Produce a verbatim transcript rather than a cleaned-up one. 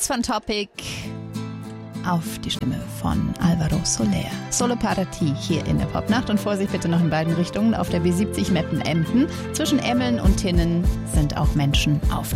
Jetzt von Topic auf die Stimme von Alvaro Soler. Solo para ti hier in der Popnacht. Und Vorsicht bitte noch in beiden Richtungen. Auf der B siebzig Meppen-Emden. Zwischen Emmeln und Tinnen sind auch Menschen auf